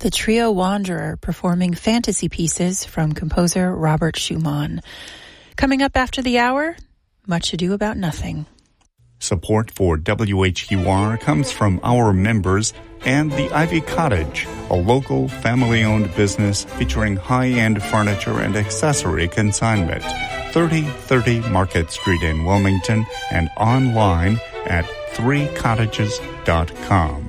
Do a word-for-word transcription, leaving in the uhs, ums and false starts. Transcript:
The trio Wanderer performing fantasy pieces from composer Robert Schumann. Coming up after the hour, Much Ado About Nothing. Support for W H Q R comes from our members and the Ivy Cottage, a local family-owned business featuring high-end furniture and accessory consignment. thirty thirty Market Street in Wilmington and online at three cottages dot com.